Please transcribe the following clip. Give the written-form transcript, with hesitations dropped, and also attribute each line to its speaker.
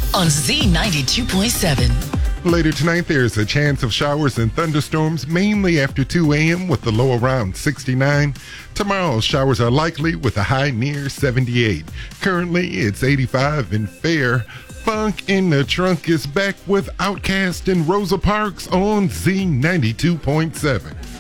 Speaker 1: on Z92.7.
Speaker 2: Later tonight, there's a chance of showers and thunderstorms, mainly after 2 a.m. with the low around 69. Tomorrow, showers are likely with a high near 78. Currently, it's 85 and fair. Funk in the Trunk is back with Outkast and Rosa Parks on Z92.7.